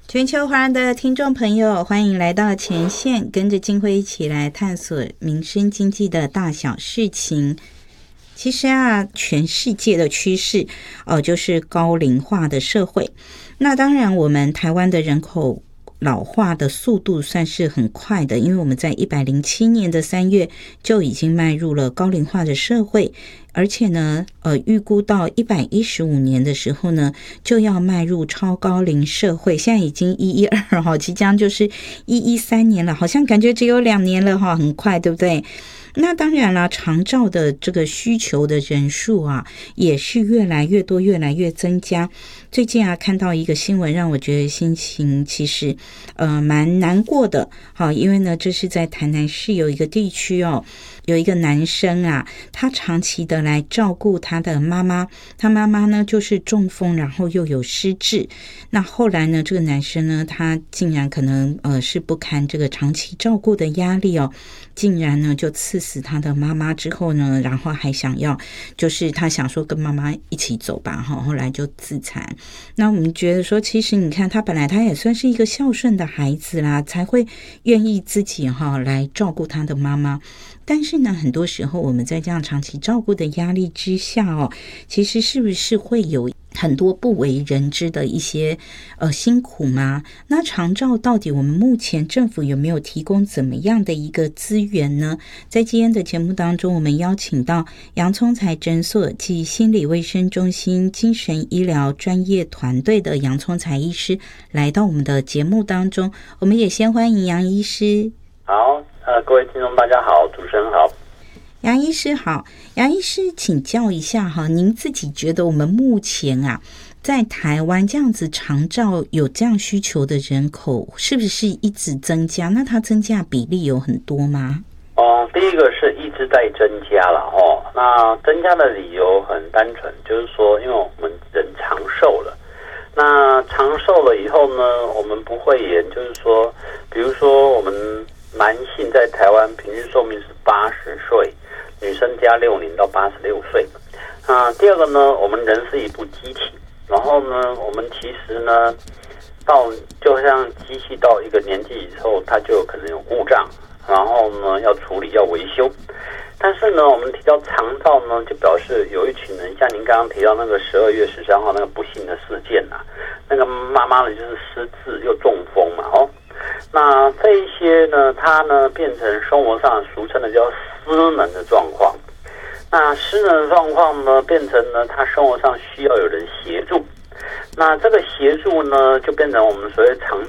全球华人的听众朋友，欢迎来到前线，跟着静慧一起来探索民生经济的大小事情。其实啊，全世界的趋势就是高龄化的社会。那当然，我们台湾的人口老化的速度算是很快的，因为我们在107年的3月就已经迈入了高龄化的社会，而且呢，预估到115年的时候呢，就要迈入超高龄社会。现在已经112哈，即将就是113年了，好像感觉只有2年了哈，很快，对不对？那当然了，长照的这个需求的人数啊，也是越来越多，越来越增加。最近啊，看到一个新闻，让我觉得心情其实蛮难过的。好，因为呢，这是在台南市有一个地区有一个男生啊，他长期的来照顾他的妈妈，他妈妈呢就是中风，然后又有失智。那后来呢，这个男生呢，他竟然可能是不堪这个长期照顾的压力竟然呢就刺死他的妈妈之后呢，然后还想要就是他想说跟妈妈一起走吧，后来就自残。那我们觉得说，其实你看他本来他也算是一个孝顺的孩子啦，才会愿意自己来照顾他的妈妈。但是呢，很多时候我们在这样长期照顾的压力之下其实是不是会有很多不为人知的一些辛苦吗？那长照到底我们目前政府有没有提供怎么样的一个资源呢？在今天的节目当中，我们邀请到洋葱财诊所及心理卫生中心精神医疗专业团队的洋葱财医师来到我们的节目当中。我们也先欢迎杨医师。 好，各位听众大家好，主持人好。 杨医师好。杨医师请教一下您自己觉得我们目前在台湾这样子长照有这样需求的人口是不是一直增加？那它增加比例有很多吗？ 第一个是一直在增加了那增加的理由很单纯，就是说因为我们人长寿了，那长寿了以后呢，我们不会延，就是说比如说我们男性在台湾平均寿命是80岁，女生加60到86岁。第二个呢，我们人是一部机器，然后呢，我们其实呢，就像机器到一个年纪以后，它就可能有故障，然后呢要处理要维修。但是呢，我们提到长照呢，就表示有一群人，像您刚刚提到那个12月13号那个不幸的事件那个妈妈呢就是失智又中风嘛那这一些呢，它呢变成生活上俗称的叫失能的状况。那失能的状况呢，变成呢他生活上需要有人协助。那这个协助呢，就变成我们所谓长